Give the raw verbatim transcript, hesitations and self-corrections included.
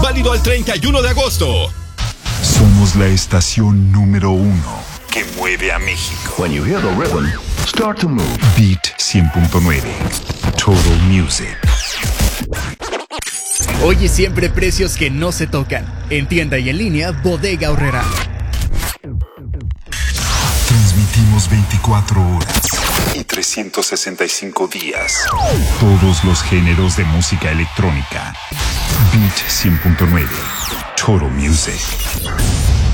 Válido al treinta y uno de agosto. Somos la estación número uno que mueve a México. When you hear the rhythm, start to move. Beat cien punto nueve. Total Music. Oye siempre precios que no se tocan. En tienda y en línea, Bodega Aurrerá. Transmitimos veinticuatro horas y trescientos sesenta y cinco días. Todos los géneros de música electrónica. Beat cien punto nueve. Total Music.